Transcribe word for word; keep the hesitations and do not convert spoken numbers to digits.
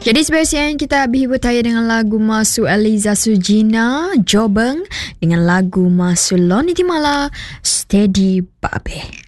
Jadi sebenarnya kita habis bertanya dengan lagu Masu Eliza Sujina Jobeng dengan lagu Masu Loni Timala Steady Babe.